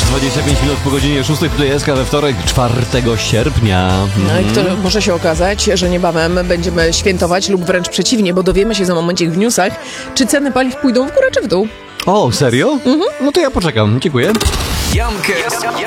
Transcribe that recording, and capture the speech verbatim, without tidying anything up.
dwadzieścia pięć minut po godzinie szóstej, tutaj jest we wtorek, czwartego sierpnia. No i kto, może się okazać, że niebawem będziemy świętować lub wręcz przeciwnie, bo dowiemy się za momencik w newsach, czy ceny paliw pójdą w górę czy w dół. O, serio? Mhm. No to ja poczekam, dziękuję. Jan Kest